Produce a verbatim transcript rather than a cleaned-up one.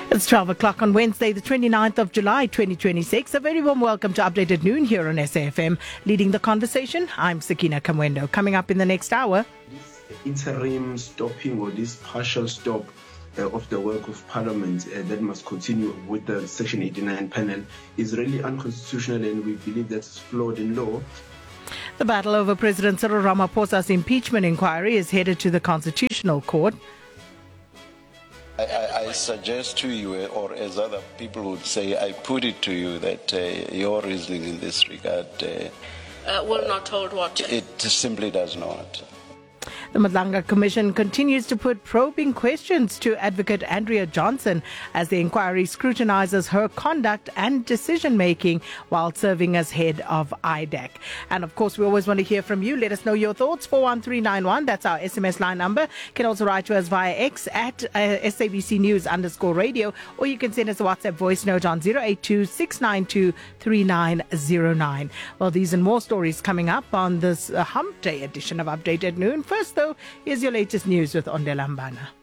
It's twelve o'clock on Wednesday, the twenty-ninth of July, twenty twenty-six. A very warm welcome to Updated Noon here on S A F M. Leading the conversation, I'm Sakina Kamwendo. Coming up in the next hour. This interim stopping or this partial stop uh, of the work of Parliament uh, that must continue with the Section eighty-nine panel is really unconstitutional, and we believe that's flawed in law. The battle over President Cyril Ramaphosa's impeachment inquiry is headed to the Constitutional Court. I, I, I suggest to you, or as other people would say, I put it to you that uh, your reasoning in this regard uh, uh, will not hold water. It simply does not. The Madlanga Commission continues to put probing questions to Advocate Andrea Johnson as the inquiry scrutinizes her conduct and decision-making while serving as head of I D A C. And of course, we always want to hear from you. Let us know your thoughts. four one three nine one, that's our S M S line number. You can also write to us via X at uh, S A B C News underscore radio, or you can send us a WhatsApp voice note on zero eight two, six nine two, three nine zero nine. Well, these and more stories coming up on this uh, Hump Day edition of Updated Noon. First, though, here's your latest news with Ondela Mbana.